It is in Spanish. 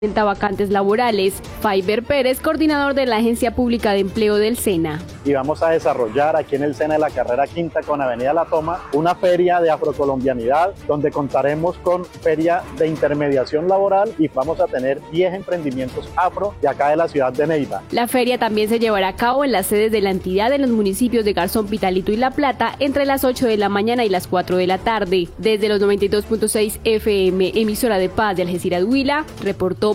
vacantes laborales. Faiber Pérez, coordinador de la Agencia Pública de Empleo del SENA. Y vamos a desarrollar aquí en el SENA de la Carrera Quinta con Avenida La Toma una feria de afrocolombianidad donde contaremos con feria de intermediación laboral y vamos a tener 10 emprendimientos afro de acá de la ciudad de Neiva. La feria también se llevará a cabo en las sedes de la entidad en los municipios de Garzón, Pitalito y La Plata entre las 8 de la mañana y las 4 de la tarde. Desde los 92.6 FM, emisora de Paz de Algeciras Huila, reportó